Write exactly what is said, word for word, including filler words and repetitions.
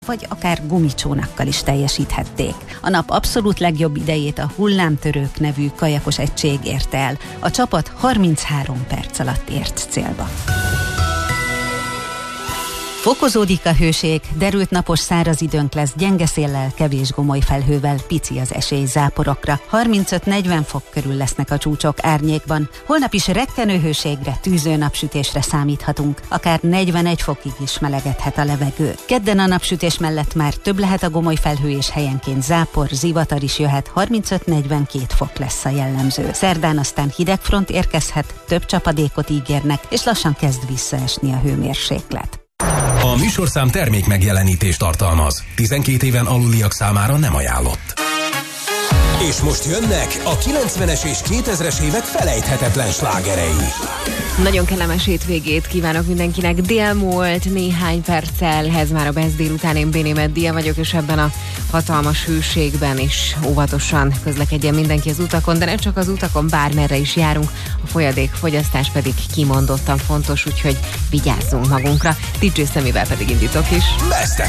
vagy akár gumicsónakkal is teljesíthették. A nap abszolút legjobb idejét a Hullámtörők nevű kajakos egység érte el. A csapat harminchárom perc alatt ért célba. Fokozódik a hőség, derült napos száraz időnk lesz, gyenge széllel, kevés gomoly felhővel, pici az esély záporokra. harmincöt-negyven fok körül lesznek a csúcsok árnyékban. Holnap is rekkenő hőségre, tűző napsütésre számíthatunk. Akár negyvenegy fokig is melegedhet a levegő. Kedden a napsütés mellett már több lehet a gomoly felhő, és helyenként zápor, zivatar is jöhet, harmincöt-negyvenkét fok lesz a jellemző. Szerdán aztán hidegfront érkezhet, több csapadékot ígérnek, és lassan kezd visszaesni a hőmérséklet. A műsorszám termék megjelenítést tartalmaz. tizenkét éven aluliak számára nem ajánlott. És most jönnek a kilencvenes és kétezres évek felejthetetlen slágerei. Nagyon kellemes hétvégét kívánok mindenkinek. Dél múlt néhány perccel, ez már a Best délután, én Béné Meddia vagyok, és ebben a hatalmas hőségben is óvatosan közlekedjen mindenki az utakon, de nem csak az utakon, bármerre is járunk, a folyadékfogyasztás pedig kimondottan fontos, úgyhogy vigyázzunk magunkra. dé dzsé Szemivel pedig indítok is. Best